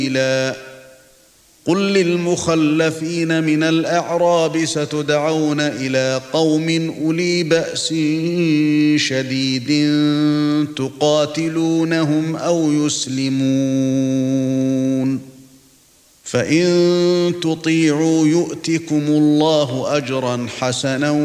قل للمخلفين من الأعراب ستدعون إلى قوم أولي بأس شديد تقاتلونهم أو يسلمون فإن تطيعوا يؤتكم الله أجرا حسنا